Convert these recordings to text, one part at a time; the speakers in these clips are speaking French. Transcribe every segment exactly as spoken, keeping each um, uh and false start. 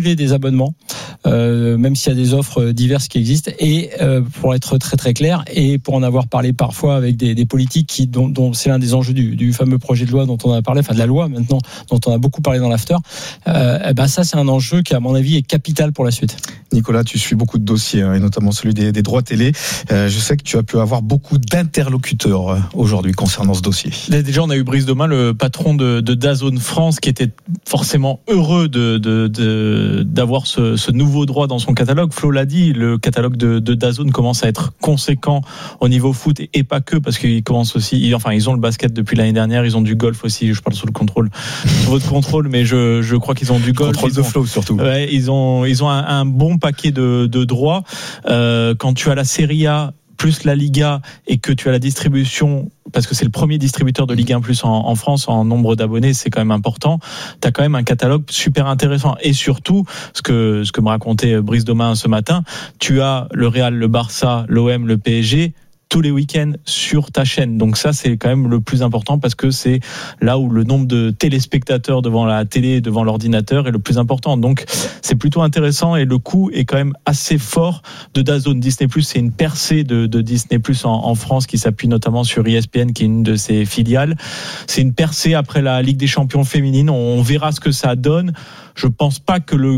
cumuler des abonnements, euh, même s'il y a des offres diverses qui existent, et euh, pour être très très clair, et pour en avoir parlé parfois avec des, des politiques qui, dont, dont c'est l'un des enjeux du, du fameux projet de loi dont on a parlé, enfin de la loi maintenant, dont on a beaucoup parlé dans l'after, euh, eh ben ça c'est un enjeu qui à mon avis est capital pour la suite. Nicolas, tu suis beaucoup de dossiers, hein, et notamment celui des, des droits télé. Euh, je sais que tu as pu avoir beaucoup d'interlocuteurs euh, aujourd'hui concernant ce dossier. Déjà, on a eu Brice Domain, le patron de, de DAZN France, qui était forcément heureux de, de, de, d'avoir ce, ce nouveau droit dans son catalogue. Flo l'a dit, le catalogue de, de DAZN commence à être conséquent au niveau foot, et, et pas que, parce qu'ils commencent aussi, enfin, ils ont le basket depuis l'année dernière, ils ont du golf aussi, je parle sous le contrôle, sous votre contrôle, mais je, je crois qu'ils ont du golf. Contrôle de ont, Flo surtout. Ouais, ils ont, ils ont un, un bon paquet de, de droits. Euh, quand tu as la Serie A plus la Liga et que tu as la distribution, parce que c'est le premier distributeur de Ligue un plus en, en France en nombre d'abonnés, c'est quand même important. Tu as quand même un catalogue super intéressant, et surtout ce que ce que me racontait Brice Domain ce matin, tu as le Real, le Barça, l'O M, le P S G tous les week-ends sur ta chaîne. Donc ça, c'est quand même le plus important, parce que c'est là où le nombre de téléspectateurs devant la télé, devant l'ordinateur est le plus important. Donc c'est plutôt intéressant, et le coût est quand même assez fort de DAZN. Disney+, c'est une percée de, de Disney+, en, en France, qui s'appuie notamment sur E S P N, qui est une de ses filiales. C'est une percée après la Ligue des Champions féminine. On verra ce que ça donne. Je pense pas que le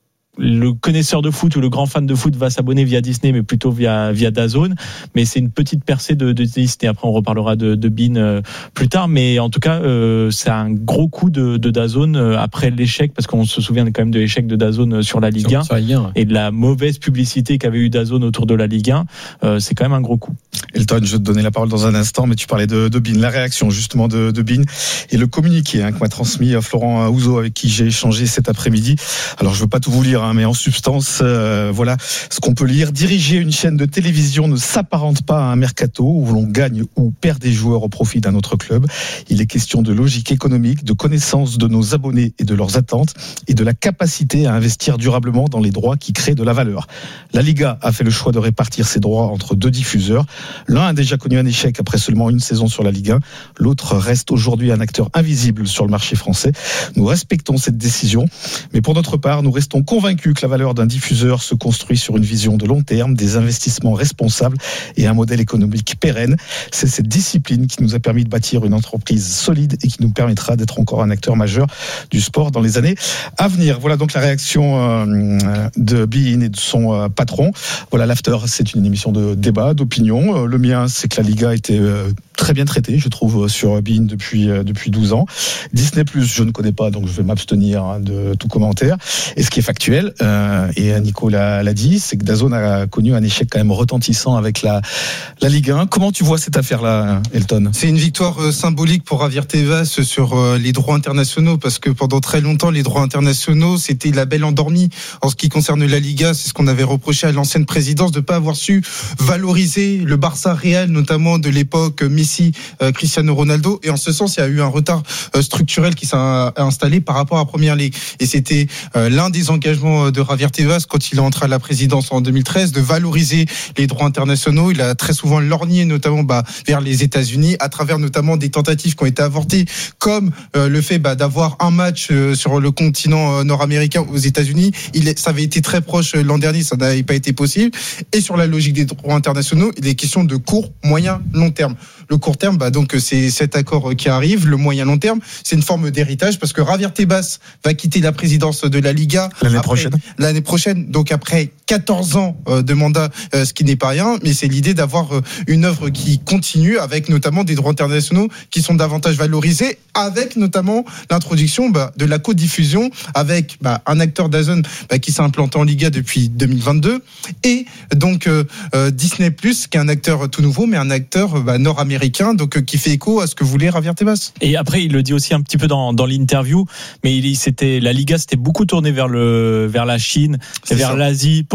le connaisseur de foot ou le grand fan de foot va s'abonner via Disney, mais plutôt via via DAZN. Mais c'est une petite percée de, de Disney. Après, on reparlera de, de Bein euh, plus tard. Mais en tout cas, euh, c'est un gros coup de, de DAZN euh, après l'échec, parce qu'on se souvient quand même de l'échec de DAZN sur la Ligue un, sur, sur la Ligue un ouais. Et de la mauvaise publicité qu'avait eu DAZN autour de la Ligue un. Euh, c'est quand même un gros coup. Elton, je vais te donner la parole dans un instant, mais tu parlais de, de Bein, la réaction justement de, de Bein et le communiqué hein, que m'a transmis Florent Houzeau, avec qui j'ai échangé cet après-midi. Alors, je veux pas tout vous lire, hein, mais en substance, Euh, voilà ce qu'on peut lire. Diriger une chaîne de télévision ne s'apparente pas à un mercato où l'on gagne ou perd des joueurs au profit d'un autre club. Il est question de logique économique, de connaissance de nos abonnés et de leurs attentes, et de la capacité à investir durablement dans les droits qui créent de la valeur. La Liga a fait le choix de répartir ses droits entre deux diffuseurs. L'un a déjà connu un échec après seulement une saison sur la Ligue un. L'autre reste aujourd'hui un acteur invisible sur le marché français. Nous respectons cette décision, mais pour notre part, nous restons convaincus que la valeur d'un diffuseur se construit sur une vision de long terme, des investissements responsables et un modèle économique pérenne. C'est cette discipline qui nous a permis de bâtir une entreprise solide et qui nous permettra d'être encore un acteur majeur du sport dans les années à venir. Voilà donc la réaction de Bein et de son patron. Voilà, l'After, c'est une émission de débat, d'opinion. Le mien, c'est que la Liga était très bien traitée, je trouve, sur Bein depuis depuis douze ans. Disney+, je ne connais pas, donc je vais m'abstenir de tout commentaire. Et ce qui est factuel, euh, et Nico l'a, l'a dit, c'est que DAZN a connu un échec quand même retentissant avec la la Ligue un. Comment tu vois cette affaire-là, Elton ? C'est une victoire euh, symbolique pour Javier Tebas sur euh, les droits internationaux, parce que pendant très longtemps, les droits internationaux, c'était la belle endormie. En ce qui concerne la Liga, c'est ce qu'on avait reproché à l'ancienne présidence, de pas avoir su valoriser le Barça Real, notamment de l'époque Messi, euh, Cristiano Ronaldo. Et en ce sens, il y a eu un retard euh, structurel qui s'est installé par rapport à Première Ligue. Et c'était euh, l'un des engagements de Javier Tebas quand il est entré à la présidence en deux mille treize, de valoriser les droits internationaux. Il a très souvent lorgné notamment bah, vers les États-Unis, à travers notamment des tentatives qui ont été avortées, comme euh, le fait bah, d'avoir un match euh, sur le continent euh, nord-américain aux États-Unis. Il est, ça avait été très proche euh, l'an dernier, ça n'avait pas été possible. Et sur la logique des droits internationaux, il est question de court, moyen, long terme. Le court terme, bah donc c'est cet accord qui arrive. Le moyen long terme, c'est une forme d'héritage, parce que Javier Tebas va quitter la présidence de la Liga l'année après, prochaine. L'année prochaine, donc après quatorze ans de mandat, ce qui n'est pas rien, mais c'est l'idée d'avoir une œuvre qui continue, avec notamment des droits internationaux qui sont davantage valorisés, avec notamment l'introduction bah, de la codiffusion, avec bah, un acteur DAZN bah, qui s'est implanté en Liga depuis deux mille vingt-deux, et donc euh, Disney+, qui est un acteur tout nouveau, mais un acteur bah, nord-américain, donc euh, qui fait écho à ce que voulait Javier Tebas. Et après, il le dit aussi un petit peu dans, dans l'interview, mais il, c'était, la Liga s'était beaucoup tournée vers le, vers la Chine, et vers ça. l'Asie pour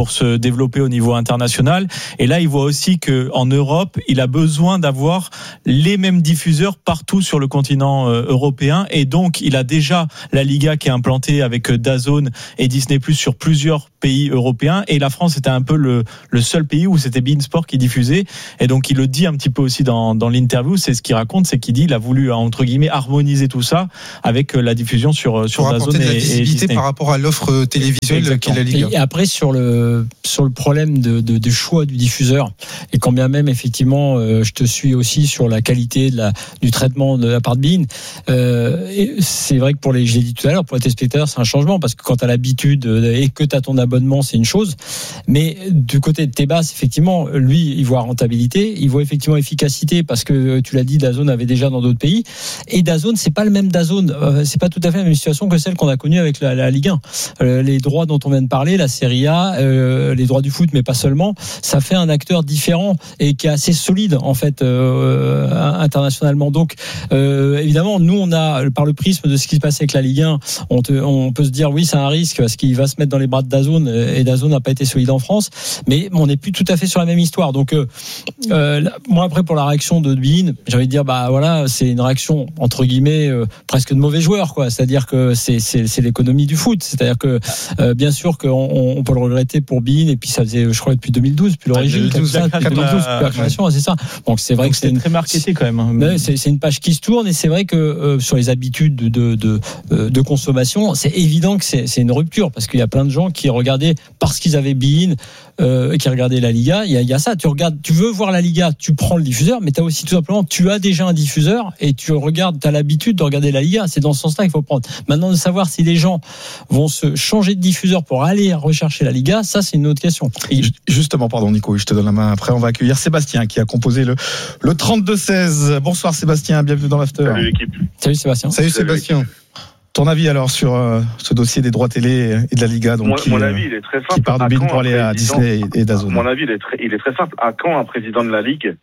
pour se développer au niveau international. Et là, il voit aussi que en Europe, il a besoin d'avoir les mêmes diffuseurs partout sur le continent euh, européen. Et donc, il a déjà la Liga qui est implantée avec DAZN et Disney Plus sur plusieurs pays européens. Et la France était un peu le, le seul pays où c'était beIN Sport qui diffusait. Et donc, il le dit un petit peu aussi dans, dans l'interview. C'est ce qu'il raconte, c'est qu'il dit il a voulu, entre guillemets, harmoniser tout ça avec la diffusion sur, sur DAZN et, et Disney. Par rapport à l'offre télévisuelle qu'est la Liga. Et après, sur le, sur le problème de, de, du choix du diffuseur, et quand bien même, effectivement, euh, je te suis aussi sur la qualité de la, du traitement de la part de beIN, euh, et c'est vrai que pour les, je l'ai dit tout à l'heure, pour les téléspectateurs, c'est un changement, parce que quand tu as l'habitude et que tu as ton abonnement, c'est une chose. Mais du côté de Tebas, effectivement, lui, il voit rentabilité, il voit effectivement efficacité, parce que tu l'as dit, DAZN avait déjà dans d'autres pays. Et DAZN, c'est pas le même DAZN, euh, c'est pas tout à fait la même situation que celle qu'on a connue avec la, la Ligue un. Euh, les droits dont on vient de parler, la Serie A, euh, les droits du foot, mais pas seulement, ça fait un acteur différent et qui est assez solide en fait euh, internationalement. Donc euh, évidemment, nous on a par le prisme de ce qui se passe avec la Ligue un, on, te, on peut se dire oui, c'est un risque parce qu'il va se mettre dans les bras de DAZN et DAZN n'a pas été solide en France, mais on n'est plus tout à fait sur la même histoire. Donc euh, euh, moi après pour la réaction de beIN, j'ai envie de dire bah voilà, c'est une réaction entre guillemets euh, presque de mauvais joueur quoi. C'est-à-dire que c'est c'est, c'est l'économie du foot. C'est-à-dire que euh, bien sûr qu'on on peut le regretter pour beIN et puis ça faisait je crois depuis deux mille douze depuis l'origine deux mille douze, comme ça, depuis deux mille douze depuis la création, c'est ça. Donc c'est vrai donc que c'est une... une... très marketé quand même. Hein. C'est, c'est une page qui se tourne et c'est vrai que euh, sur les habitudes de de, de, de consommation, c'est évident que c'est, c'est une rupture parce qu'il y a plein de gens qui regardaient parce qu'ils avaient beIN euh, qui regardaient la Liga. Il y a, il y a ça. Tu regardes, tu veux voir la Liga, tu prends le diffuseur, mais tu as aussi tout simplement, tu as déjà un diffuseur et tu regardes, tu as l'habitude de regarder la Liga. C'est dans ce sens-là qu'il faut prendre. Maintenant, de savoir si les gens vont se changer de diffuseur pour aller rechercher la Liga, ça c'est une autre question. Et justement, pardon Nico, je te donne la main. Après, on va accueillir Sébastien qui a composé le, le trente-deux seize. Bonsoir Sébastien, bienvenue dans l'After. Salut l'équipe. Salut Sébastien. Salut Sébastien. Ton avis alors sur euh, ce dossier des droits télé et de la Liga donc, Mon, qui, mon avis, il est très simple. qui part de beIN pour aller à Disney et DAZN. Mon avis, il est très, il est très simple. À quand un président de la Ligue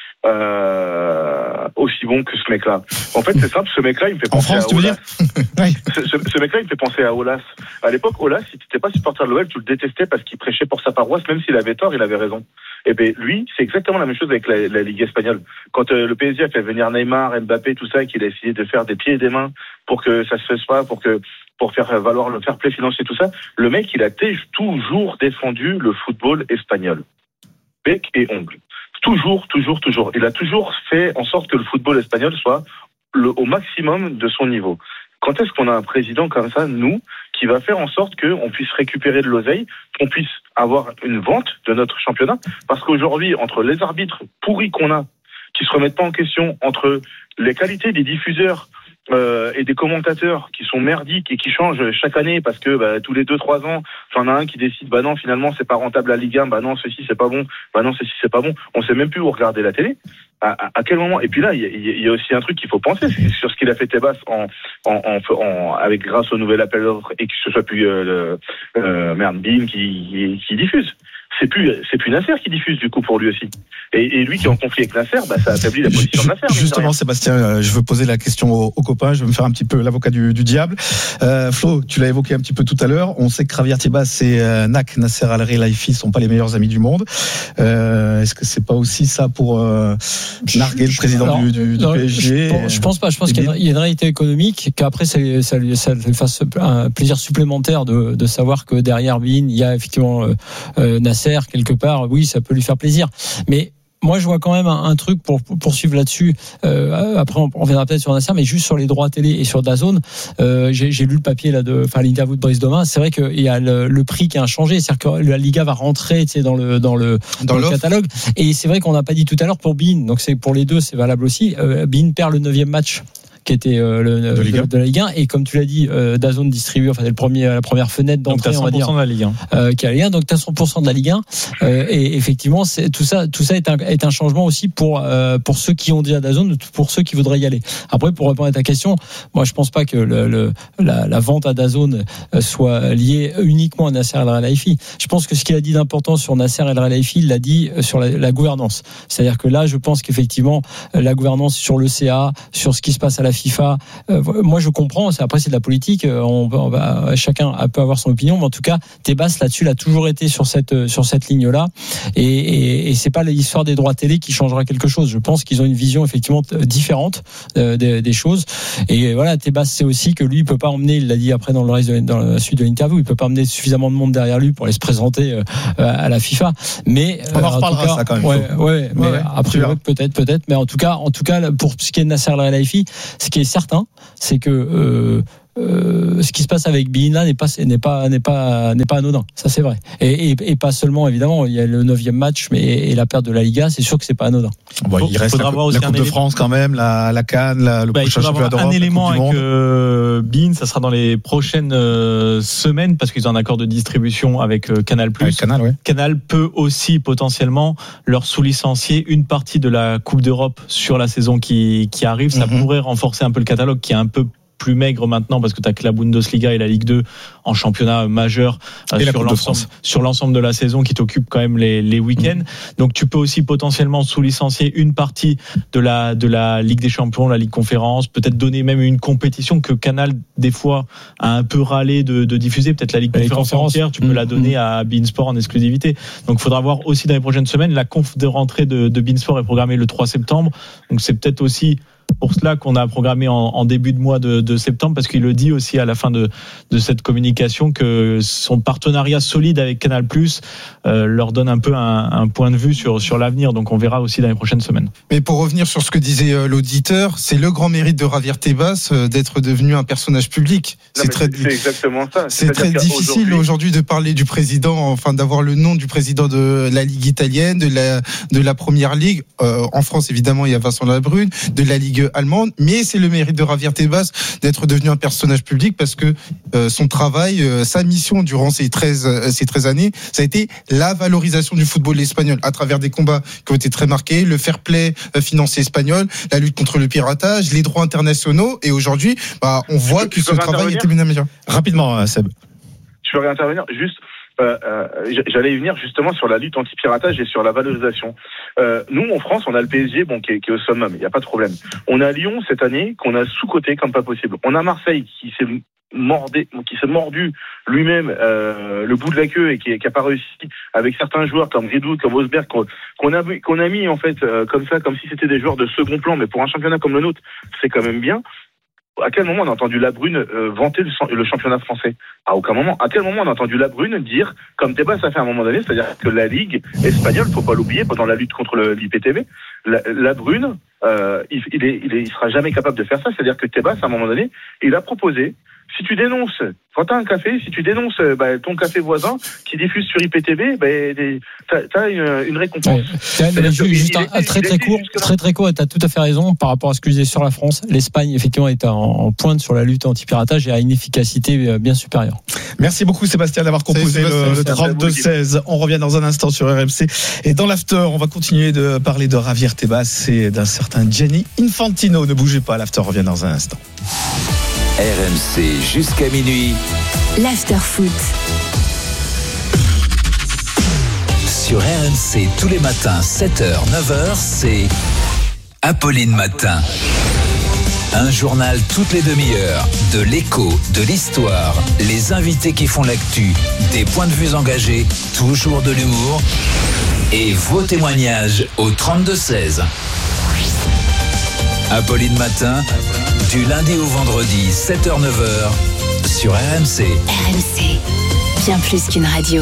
euh, aussi bon que ce mec-là? En fait, c'est simple. Ce mec-là, il me fait penser en France, à tu veux dire oui. ce, ce, ce mec-là, il me fait penser à Aulas. À l'époque, Aulas, si tu n'étais pas supporter de l'O L, tu le détestais parce qu'il prêchait pour sa paroisse, même s'il avait tort, il avait raison. Et ben lui, c'est exactement la même chose avec la, la Ligue espagnole. Quand euh, le P S G a fait venir Neymar, Mbappé, tout ça, et qu'il a essayé de faire des pieds et des mains pour que ça se fasse pas, pour que pour faire valoir le fair play financier, tout ça, le mec, il a t- toujours défendu le football espagnol, bec et ongle. Toujours, toujours, toujours. Il a toujours fait en sorte que le football espagnol soit le, au maximum de son niveau. Quand est-ce qu'on a un président comme ça, nous, qui va faire en sorte qu'on puisse récupérer de l'oseille, qu'on puisse avoir une vente de notre championnat? Parce qu'aujourd'hui, entre les arbitres pourris qu'on a, qui se remettent pas en question, entre les qualités des diffuseurs euh, et des commentateurs qui sont merdiques et qui changent chaque année parce que bah, tous les deux trois ans, t'en as un qui décide bah non finalement c'est pas rentable la Ligue un, bah non ceci c'est pas bon, bah non ceci c'est pas bon. On sait même plus où regarder la télé. À, à, à quel moment? Et puis là, il y, y a aussi un truc qu'il faut penser c'est sur ce qu'il a fait Tebas en, en, en, en avec grâce au nouvel appel d'offres et que ce soit plus euh, le, euh, merde beIN qui, qui diffuse. C'est plus c'est plus Nasser qui diffuse du coup pour lui aussi. Et, et lui qui est en conflit avec Nasser, bah ça affaiblit la position de Nasser. Justement, Sébastien, je veux poser la question aux, aux copains. Je vais me faire un petit peu l'avocat du, du diable. Euh, Flo, tu l'as évoqué un petit peu tout à l'heure. On sait que Javier Tebas et euh, N A C, Nasser Al-Khelaifi, sont pas les meilleurs amis du monde. Euh, est-ce que c'est pas aussi ça pour euh, narguer le président Alors, du, du, du non, P S G? Je pense, je pense pas. Je pense qu'il y a une réalité économique qu'après ça, ça lui ça lui fasse un plaisir supplémentaire de, de savoir que derrière beIN il y a effectivement euh, euh, Nasser quelque part. Oui, ça peut lui faire plaisir. Mais moi, je vois quand même un, un truc pour, pour poursuivre là-dessus. Euh, après, on, on reviendra peut-être sur Nasser, mais juste sur les droits télé et sur DAZN, euh, j'ai, j'ai lu le papier là de, enfin l'interview de Brice Domin. C'est vrai qu'il y a le, le prix qui a changé, c'est-à-dire que la Liga va rentrer, tu sais, dans le dans le dans, dans le catalogue. Et c'est vrai qu'on n'a pas dit tout à l'heure pour beIN. Donc c'est pour les deux, c'est valable aussi. Euh, beIN perd le neuvième match qui était euh, le, de, Ligue de, de la Ligue un, et comme tu l'as dit, euh, DAZN distribue, enfin c'est le premier, la première fenêtre d'entrée, on va dire, de la Ligue un, euh, qui a la Ligue un, donc t'as cent pour cent de la Ligue un, euh, et effectivement, c'est, tout ça, tout ça est un, est un changement aussi pour euh, pour ceux qui ont déjà DAZN, pour ceux qui voudraient y aller. Après, pour répondre à ta question, moi je pense pas que le, le la, la vente à DAZN soit liée uniquement à Nasser El-Khelaifi. Je pense que ce qu'il a dit d'important sur Nasser El-Khelaifi, il l'a dit sur la, la gouvernance. C'est-à-dire que là, je pense qu'effectivement, la gouvernance sur le C A, sur ce qui se passe à la FIFA. Euh, moi, je comprends. C'est, après, c'est de la politique. On, on va, chacun peut avoir son opinion, mais en tout cas, Tebas là-dessus, il a toujours été sur cette sur cette ligne-là. Et, et, et c'est pas l'histoire des droits télé qui changera quelque chose. Je pense qu'ils ont une vision effectivement différente euh, des, des choses. Et voilà, Tebas sait aussi que lui, il peut pas emmener. Il l'a dit après dans le reste de, dans la suite de l'interview, il peut pas emmener suffisamment de monde derrière lui pour aller se présenter euh, à la FIFA. Mais on en euh, reparlera en tout cas, ça quand même. Ouais, ouais, mais ouais, après peut-être, peut-être. Mais en tout cas, en tout cas, pour ce qui est de Nasser Al-Khelaifi, ce qui est certain, c'est que euh, Euh, ce qui se passe avec Bein là n'est pas n'est pas n'est pas n'est pas anodin, ça c'est vrai, et, et, et pas seulement évidemment il y a le neuvième match, mais et la perte de la Liga, c'est sûr que c'est pas anodin. Bon, il reste la, la Coupe de élément. France quand même, la, la CAN, la, le bah, prochain championnat d'Europe. Un élément avec euh, Bein, ça sera dans les prochaines euh, semaines parce qu'ils ont un accord de distribution avec euh, Canal+. Avec Canal, ouais. Canal peut aussi potentiellement leur sous-licencier une partie de la Coupe d'Europe sur la saison qui qui arrive. Ça mm-hmm. pourrait renforcer un peu le catalogue qui est un peu plus maigre maintenant parce que tu as que la Bundesliga et la Ligue deux en championnat majeur euh, sur l'ensemble sur l'ensemble de la saison qui t'occupe quand même les les week-ends. Mmh. Donc tu peux aussi potentiellement sous-licencier une partie de la de la Ligue des Champions, la Ligue Conférence, peut-être donner même une compétition que Canal des fois a un peu râlé de, de diffuser, peut-être la Ligue la Conférence entière, tu peux mmh. la donner à beIN Sport en exclusivité. Donc il faudra voir aussi dans les prochaines semaines. La conf de rentrée de, de beIN Sport est programmée le trois septembre. Donc c'est peut-être aussi pour cela qu'on a programmé en, en début de mois de, de septembre, parce qu'il le dit aussi à la fin de, de cette communication que son partenariat solide avec Canal+, euh, leur donne un peu un, un point de vue sur, sur l'avenir. Donc on verra aussi dans les prochaines semaines. Mais pour revenir sur ce que disait euh, l'auditeur, c'est le grand mérite de Javier Tebas euh, d'être devenu un personnage public. Non, c'est très, c'est exactement ça. C'est très difficile aujourd'hui de parler du président, enfin d'avoir le nom du président de la Ligue italienne, de la de la Première Ligue. Euh, en France, évidemment, il y a Vincent Labrune, de la Ligue allemande, mais c'est le mérite de Javier Tebas d'être devenu un personnage public parce que euh, son travail, euh, sa mission durant ces treize, euh, ces treize années, ça a été la valorisation du football espagnol à travers des combats qui ont été très marqués, le fair play euh, financier espagnol, la lutte contre le piratage, les droits internationaux, et aujourd'hui, bah, on voit peux, que ce travail était bien amélioré. Rapidement, Seb. Je peux réintervenir juste. Euh, euh, j'allais y venir justement sur la lutte anti-piratage et sur la valorisation. Euh, nous, en France, on a le P S G, bon, qui est, qui est au summum, il n'y a pas de problème. On a Lyon cette année qu'on a sous-coté comme pas possible. On a Marseille qui s'est mordé, qui s'est mordu lui-même euh, le bout de la queue et qui n'a pas réussi avec certains joueurs comme Ridoud, comme Osberg, qu'on, qu'on a qu'on a mis en fait euh, comme ça, comme si c'était des joueurs de second plan, mais pour un championnat comme le nôtre, c'est quand même bien. À quel moment on a entendu Labrune euh, vanter le, le championnat français? À aucun moment. À quel moment on a entendu Labrune dire, comme Tebas a fait à un moment donné, c'est-à-dire que la Ligue espagnole, faut pas l'oublier, pendant la lutte contre le, l'I P T V, la, Labrune, euh, il, il, est, il, est, il sera jamais capable de faire ça. C'est-à-dire que Tebas, à un moment donné, il a proposé, si tu dénonces, quand t'as un café, si tu dénonces bah, ton café voisin qui diffuse sur I P T V, bah, t'as, t'as une, une récompense. Ouais. Mais juste, juste un, un très très court, très très court, et t'as tout à fait raison par rapport à ce que je disais sur la France. L'Espagne, effectivement, est en, en pointe sur la lutte anti-piratage et a une efficacité bien supérieure. Merci beaucoup Sébastien d'avoir composé le, le trente-deux seize. On revient dans un instant sur R M C. Et dans l'after, on va continuer de parler de Javier Tebas et d'un certain Gianni Infantino. Ne bougez pas, l'after revient dans un instant. R M C jusqu'à minuit. L'after foot. Sur R M C tous les matins, sept heures, neuf heures, c'est Apolline Matin. Un journal toutes les demi-heures, de l'écho, de l'histoire, les invités qui font l'actu, des points de vue engagés, toujours de l'humour et vos témoignages au trente-deux seize. Apolline Matin, du lundi au vendredi, sept heures neuf heures, sur R M C. R M C, bien plus qu'une radio.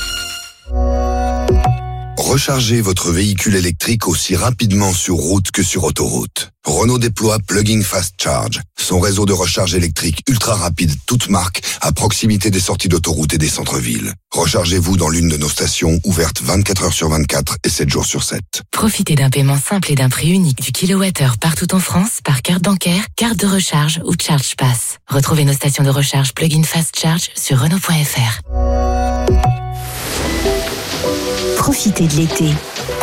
Rechargez votre véhicule électrique aussi rapidement sur route que sur autoroute. Renault déploie Plug-in Fast Charge, son réseau de recharge électrique ultra rapide, toute marque, à proximité des sorties d'autoroute et des centres-villes. Rechargez-vous dans l'une de nos stations, ouvertes vingt-quatre heures sur vingt-quatre et sept jours sur sept. Profitez d'un paiement simple et d'un prix unique du kilowattheure partout en France par carte bancaire, carte de recharge ou Charge Pass. Retrouvez nos stations de recharge Plug-in Fast Charge sur Renault point F R. Profitez de l'été